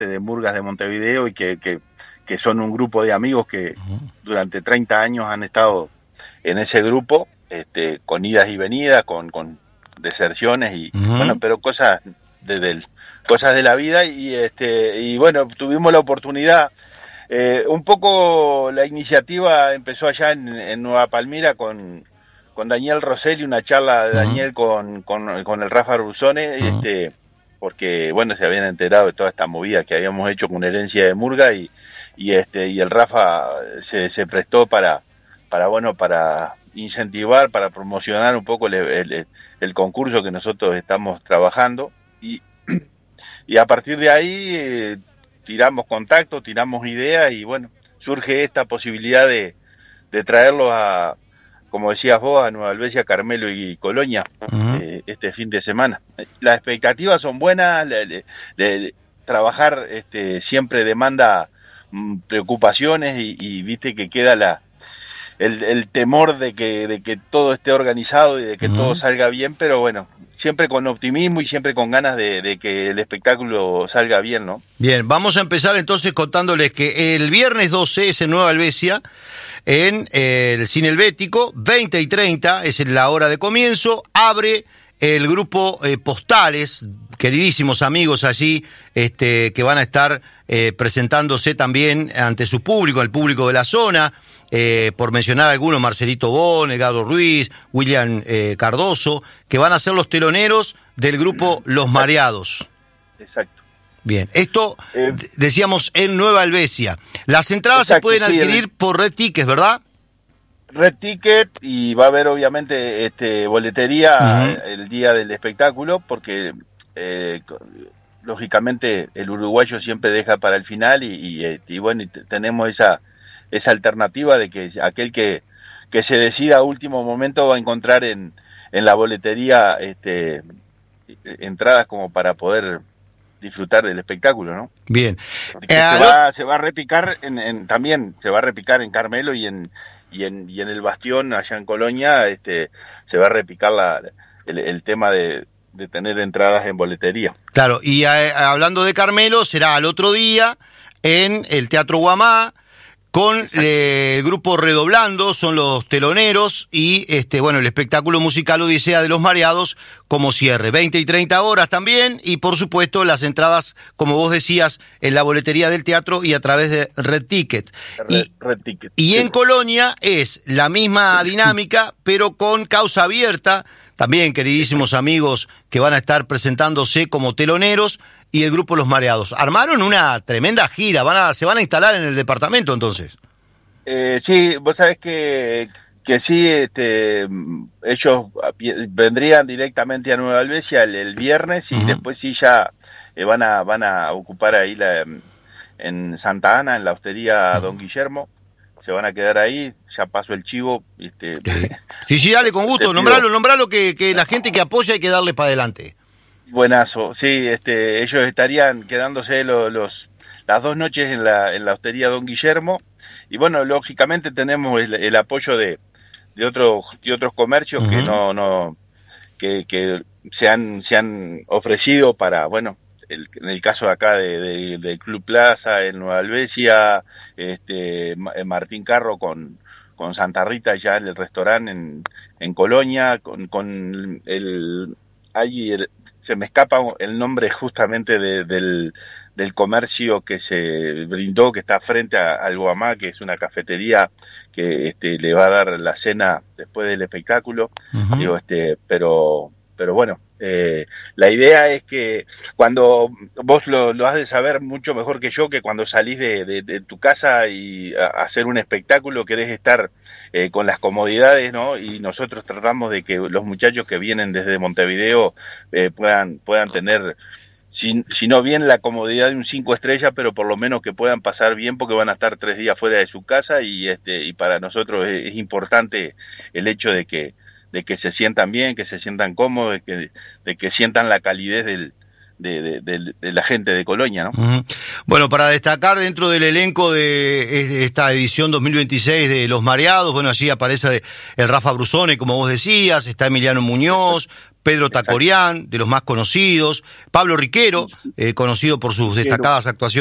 de Murgas de Montevideo y que son un grupo de amigos que durante 30 años han estado en ese grupo, con idas y venidas, con deserciones y bueno, pero cosas cosas de la vida y bueno, tuvimos la oportunidad. Un poco la iniciativa empezó allá en Nueva Palmira con Daniel Rosselli, una charla de Daniel con el Rafa Brusone, porque bueno, se habían enterado de toda esta movida que habíamos hecho con Herencia de Murga y el Rafa se prestó para incentivar, para promocionar un poco el concurso que nosotros estamos trabajando y a partir de ahí tiramos contacto, tiramos ideas y bueno, surge esta posibilidad de traerlos a, como decías vos, a Nueva Albesia, Carmelo y Colonia este fin de semana. Las expectativas son buenas, trabajar siempre demanda preocupaciones y viste que queda el temor de que todo esté organizado y de que todo salga bien, pero bueno, siempre con optimismo y siempre con ganas de que el espectáculo salga bien, ¿no? Bien, vamos a empezar entonces contándoles que el viernes 12 es en Nueva Albesia, en el Cine Helvético, 20:30 es la hora de comienzo, abre el grupo Postales, queridísimos amigos allí, que van a estar presentándose también ante su público, el público de la zona, por mencionar algunos, Marcelito Bon, Edgardo Ruiz, William Cardoso, que van a ser los teloneros del grupo Los Mareados. Exacto. Bien, esto decíamos en Nueva Albesia. Las entradas se pueden adquirir por Red Tickets, ¿verdad? Red Ticket, y va a haber obviamente boletería el día del espectáculo, porque lógicamente el uruguayo siempre deja para el final y bueno, tenemos esa alternativa de que aquel que se decida a último momento va a encontrar en la boletería entradas como para poder disfrutar del espectáculo, ¿no? Bien. Se va a repicar también se va a repicar en Carmelo y en el Bastión allá en Colonia, se va a repicar el tema de tener entradas en boletería. Claro, y hablando de Carmelo, será al otro día en el Teatro Guamá, con el grupo Redoblando, son los teloneros, y bueno, el espectáculo musical Odisea de los Mareados como cierre, 20 y 30 horas también, y por supuesto las entradas, como vos decías, en la boletería del teatro y a través de Red Ticket. Red Ticket. Y en Colonia es la misma dinámica, pero con causa abierta, también queridísimos amigos que van a estar presentándose como teloneros, y el grupo Los Mareados. Armaron una tremenda gira, se van a instalar en el departamento entonces. Sí, vos sabés que sí, ellos vendrían directamente a Nueva Albesia el viernes y después sí ya van a ocupar ahí en Santa Ana, en la hostería Don Guillermo. Se van a quedar ahí, ya paso el chivo. Sí, dale, con gusto, nombralo que la gente que apoya hay que darle para adelante. Buenazo, sí, ellos estarían quedándose las 2 noches en la hostería Don Guillermo, y bueno, lógicamente tenemos el apoyo de otros comercios que se han ofrecido para, bueno, en el caso de acá del Club Plaza, en Nueva Albesia, Martín Carro con Santa Rita ya en el restaurante en Colonia, se me escapa el nombre justamente del comercio que se brindó, que está frente al Guamá, que es una cafetería que le va a dar la cena después del espectáculo. Digo, pero bueno, la idea es que cuando vos lo has de saber mucho mejor que yo, que cuando salís de tu casa y a hacer un espectáculo querés estar con las comodidades, ¿no? Y nosotros tratamos de que los muchachos que vienen desde Montevideo puedan tener, si no bien la comodidad de un 5 estrellas, pero por lo menos que puedan pasar bien, porque van a estar 3 días fuera de su casa y para nosotros es importante el hecho de que se sientan bien, que se sientan cómodos, de que sientan la calidez de la gente de Colonia, ¿no? Bueno, para destacar dentro del elenco de esta edición 2026 de Los Mareados, bueno, allí aparece el Rafa Brusone, como vos decías, está Emiliano Muñoz, Pedro Tacorián, de los más conocidos, Pablo Riquero, conocido por sus destacadas actuaciones